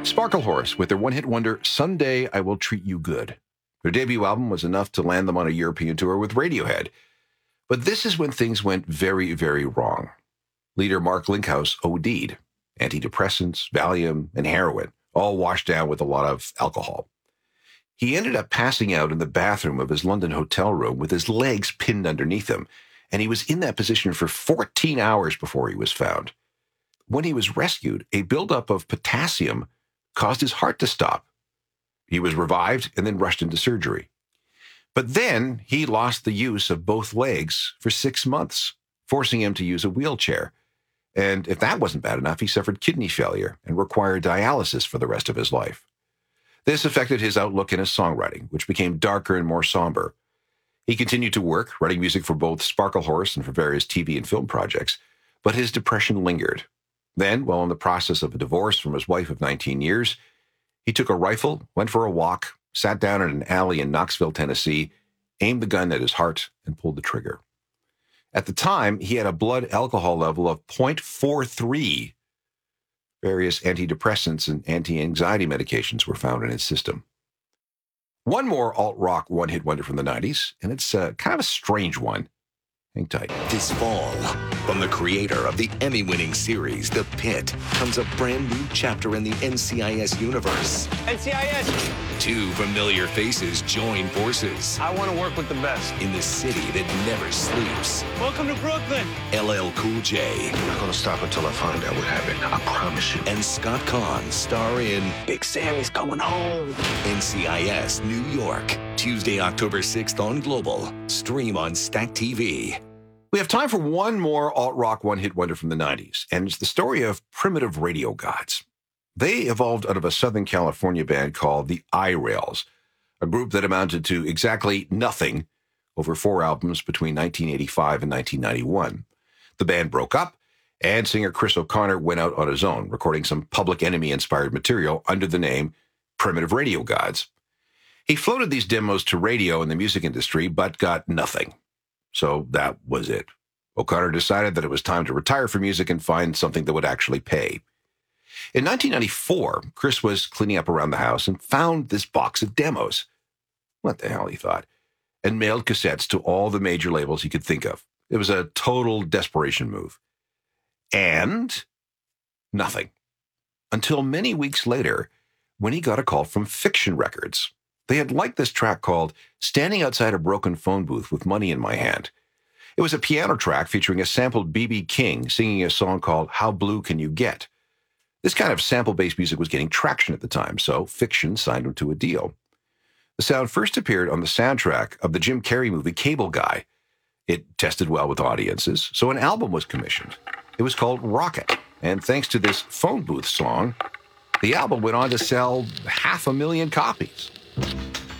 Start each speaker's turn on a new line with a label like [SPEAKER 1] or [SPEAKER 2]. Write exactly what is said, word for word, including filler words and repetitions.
[SPEAKER 1] Sparklehorse with their one-hit wonder, Someday I Will Treat You Good. Their debut album was enough to land them on a European tour with Radiohead. But this is when things went very, very wrong. Leader Mark Linkhouse OD'd. Antidepressants, Valium, and heroin, all washed down with a lot of alcohol. He ended up passing out in the bathroom of his London hotel room with his legs pinned underneath him, and he was in that position for fourteen hours before he was found. When he was rescued, a buildup of potassium caused his heart to stop. He was revived and then rushed into surgery. But then he lost the use of both legs for six months, forcing him to use a wheelchair. And if that wasn't bad enough, he suffered kidney failure and required dialysis for the rest of his life. This affected his outlook in his songwriting, which became darker and more somber. He continued to work, writing music for both Sparklehorse and for various T V and film projects, but his depression lingered. Then, while in the process of a divorce from his wife of nineteen years, he took a rifle, went for a walk, sat down in an alley in Knoxville, Tennessee, aimed the gun at his heart, and pulled the trigger. At the time, he had a blood alcohol level of zero point four three. Various antidepressants and anti-anxiety medications were found in his system. One more alt-rock one-hit wonder from the nineties, and it's uh, kind of a strange one. Hang tight.
[SPEAKER 2] This fall, from the creator of the Emmy-winning series, The Pit, comes a brand new chapter in the N C I S universe.
[SPEAKER 3] N C I S!
[SPEAKER 2] Two familiar faces join forces
[SPEAKER 3] I want to work with the best.
[SPEAKER 2] in the city that never sleeps.
[SPEAKER 3] Welcome to Brooklyn.
[SPEAKER 2] L L Cool J
[SPEAKER 4] I'm not gonna stop until I find out what happened. I promise you.
[SPEAKER 2] and Scott Conn star in
[SPEAKER 3] Big Sammy's coming home.
[SPEAKER 2] N C I S New York, Tuesday, October sixth on Global. Stream on Stack T V.
[SPEAKER 1] We have time for one more alt-rock one-hit wonder from the nineties, and it's the story of Primitive Radio Gods. They evolved out of a Southern California band called the I-Rails, a group that amounted to exactly nothing over four albums between nineteen eighty-five and nineteen ninety-one. The band broke up, and singer Chris O'Connor went out on his own, recording some Public Enemy-inspired material under the name Primitive Radio Gods. He floated these demos to radio and the music industry, but got nothing. So that was it. O'Connor decided that it was time to retire from music and find something that would actually pay. In nineteen ninety-four, Chris was cleaning up around the house and found this box of demos. What the hell, he thought, and mailed cassettes to all the major labels he could think of. It was a total desperation move. And nothing. Until many weeks later, when he got a call from Fiction Records. They had liked this track called Standing Outside a Broken Phone Booth with Money in My Hand. It was a piano track featuring a sampled B B King singing a song called How Blue Can You Get? This kind of sample-based music was getting traction at the time, so Fiction signed him to a deal. The sound first appeared on the soundtrack of the Jim Carrey movie Cable Guy. It tested well with audiences, so an album was commissioned. It was called Rocket, and thanks to this phone booth song, the album went on to sell half a million copies.